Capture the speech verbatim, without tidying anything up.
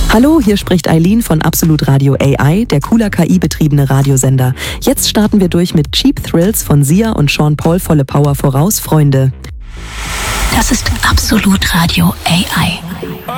Hallo, hier spricht Eileen von Absolut Radio A I, der cooler K I-betriebene Radiosender. Jetzt starten wir durch mit Cheap Thrills von Sia und Sean Paul. Volle Power voraus, Freunde. Das ist Absolut Radio A I.